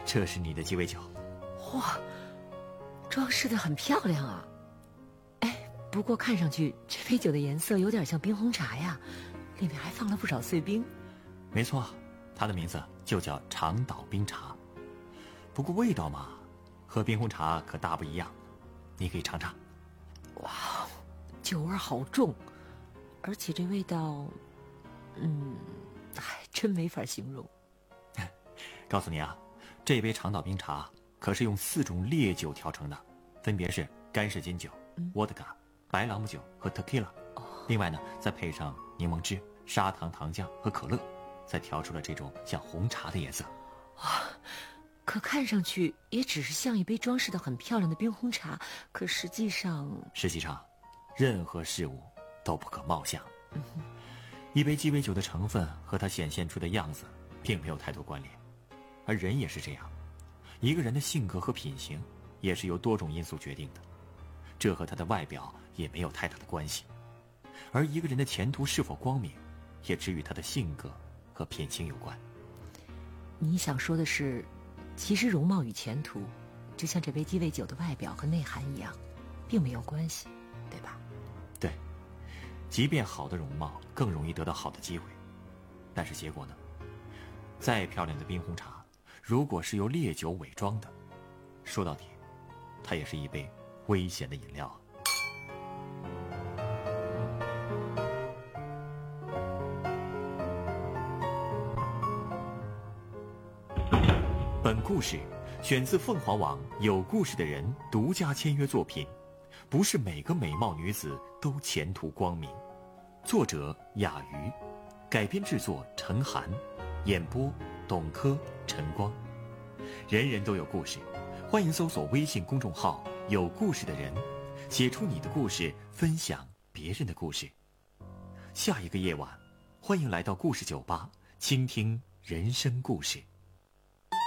这是你的鸡尾酒。 哇，装饰得很漂亮啊。哎，不过看上去这杯酒的颜色有点像冰红茶呀，里面还放了不少碎冰。 没错，它的名字就叫长岛冰茶。不过味道嘛，和冰红茶可大不一样，你可以尝尝。 哇，酒味好重，而且这味道，还真没法形容。 告诉你啊，这杯长岛冰茶可是用4种烈酒调成的，分别是干式金酒、沃德嘎、白朗姆酒和 tequila。另外呢，再配上柠檬汁、砂糖、糖浆和可乐，再调出了这种像红茶的颜色。 哇，可看上去也只是像一杯装饰得很漂亮的冰红茶，可实际上， 任何事物都不可貌相。一杯鸡尾酒的成分和它显现出的样子并没有太多关联，而人也是这样，一个人的性格和品行也是由多种因素决定的，这和他的外表也没有太大的关系。而一个人的前途是否光明，也只与他的性格和品行有关。 你想说的是，其实容貌与前途，就像这杯鸡尾酒的外表和内涵一样，并没有关系，对吧？ 对，即便好的容貌更容易得到好的机会，但是结果呢？再漂亮的冰红茶，如果是由烈酒伪装的，说到底，它也是一杯危险的饮料。本故事选自凤凰网有故事的人独家签约作品，不是每个美貌女子都前途光明。作者雅鱼，改编制作陈寒，演播董珂、陈光。人人都有故事，欢迎搜索微信公众号有故事的人，写出你的故事，分享别人的故事。下一个夜晚，欢迎来到故事酒吧，倾听人生故事。